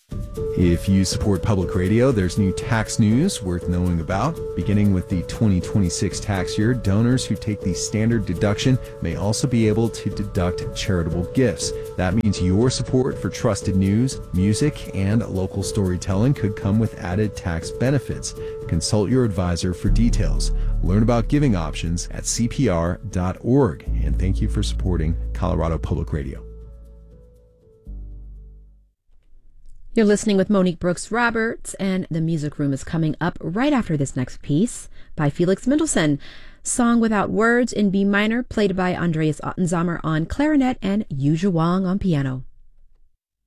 If you support public radio, there's new tax news worth knowing about. Beginning with the 2026 tax year, donors who take the standard deduction may also be able to deduct charitable gifts. That means your support for trusted news, music, and local storytelling could come with added tax benefits. Consult your advisor for details. Learn about giving options at cpr.org. And thank you for supporting Colorado Public Radio. You're listening with Monique Brooks Roberts, and the Music Room is coming up right after this next piece by Felix Mendelssohn. Song Without Words in B minor, played by Andreas Ottensamer on clarinet and Yu Zhuang on piano.